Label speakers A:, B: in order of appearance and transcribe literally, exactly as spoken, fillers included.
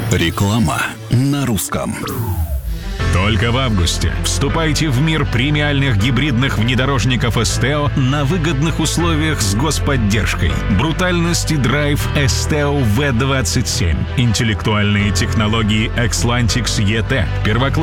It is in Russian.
A: Реклама на русском.
B: Только в августе вступайте в мир премиальных гибридных внедорожников Esteo на выгодных условиях с господдержкой. Брутальность и драйв Esteo ви двадцать семь. Интеллектуальные технологии Xlantix и ти. Первоклассные